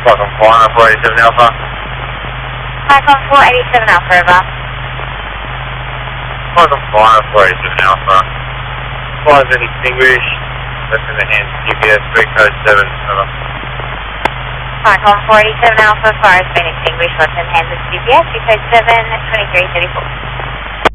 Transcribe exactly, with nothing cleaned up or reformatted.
Welcome four, four eighty-seven Alpha. Welcome four eighty-seven Alpha, over. Welcome four, four eighty-seven Alpha. Far has been extinguished. Left in the hands of G P S, three code seven, over. Welcome four eighty-seven Alpha, fire has been extinguished, left in hands of G P S, three code seven, twenty-three thirty-four.